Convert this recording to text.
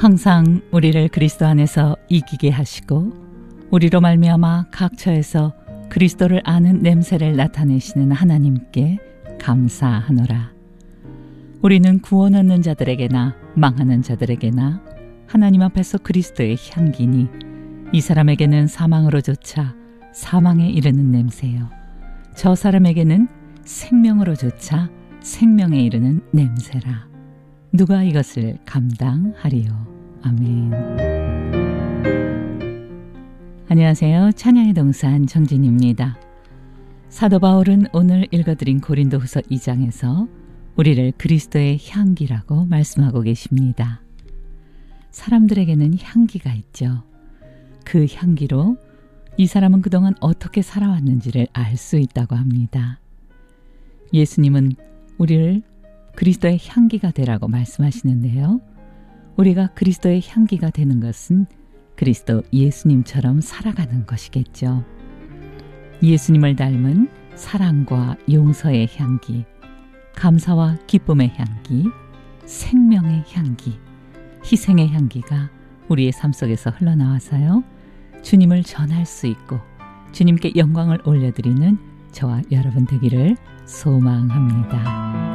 항상 우리를 그리스도 안에서 이기게 하시고 우리로 말미암아 각 처에서 그리스도를 아는 냄새를 나타내시는 하나님께 감사하노라. 우리는 구원 얻는 자들에게나 망하는 자들에게나 하나님 앞에서 그리스도의 향기니 이 사람에게는 사망으로조차 사망에 이르는 냄새요, 저 사람에게는 생명으로조차 생명에 이르는 냄새라. 누가 이것을 감당하리요. 아멘. 안녕하세요. 찬양의 동산 정진입니다. 사도 바울은 오늘 읽어드린 고린도후서 2장에서 우리를 그리스도의 향기라고 말씀하고 계십니다. 사람들에게는 향기가 있죠. 그 향기로 이 사람은 그동안 어떻게 살아왔는지를 알 수 있다고 합니다. 예수님은 우리를 그리스도의 향기가 되라고 말씀하시는데요. 우리가 그리스도의 향기가 되는 것은 그리스도 예수님처럼 살아가는 것이겠죠. 예수님을 닮은 사랑과 용서의 향기, 감사와 기쁨의 향기, 생명의 향기, 희생의 향기가 우리의 삶 속에서 흘러나와서요, 주님을 전할 수 있고 주님께 영광을 올려드리는 저와 여러분 되기를 소망합니다.